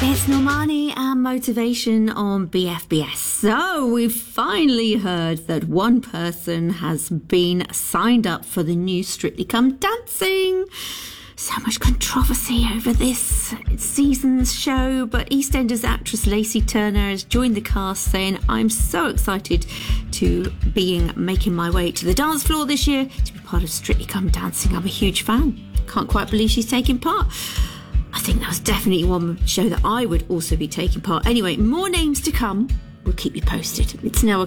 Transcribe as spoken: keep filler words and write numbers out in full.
It's Normani and Motivation on B F B S. So we've finally heard that one person has been signed up for the new Strictly Come Dancing. So much controversy over this season's show, but EastEnders actress Lacey Turner has joined the cast saying, I'm so excited to being making my way to the dance floor this year to be part of Strictly Come Dancing. I'm a huge fan. Can't quite believe she's taking part. I think that was definitely one show that I would also be taking part. Anyway, more names to come. We'll keep you posted. It's now